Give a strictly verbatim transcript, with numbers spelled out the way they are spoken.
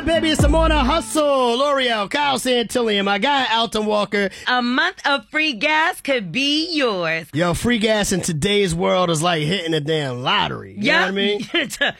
Baby, it's the Morning Hustle. L'Oreal, Kyle Santillion, my guy Alton Walker. A month of free gas could be yours. Yo, free gas in today's world is like hitting a damn lottery. You yep. know what I mean?